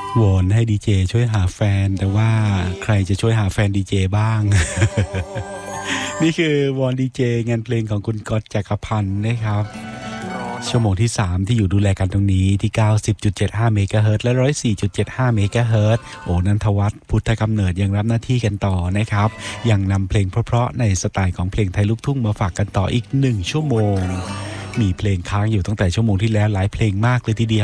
วอนให้ดีเจช่วยหาแฟนแต่ว่าใครจะช่วยหาแฟนดีเจบ้าง นี่คือวอนดีเจงานเพลงของคุณก๊อตจักรพันธ์นะครับชั่วโมงที่3ที่อยู่ดูแลกันตรงนี้ที่ 90.75 เมกะเฮิรตซ์และ 104.75 เมกะเฮิรตซ์โอนันทวัฒน์พุทธกำเนิดยังรับหน้าที่กันต่อนะครับยังนำเพลงเพราะๆในสไตล์ของเพลงไทยลูกทุ่งมาฝากกันต่ออีก1ชั่วโมงมีเพลงค้างอยู่ตั้งแต่ชั่วโมงที่แล้วหลายเพลงมากเลยทีเดียว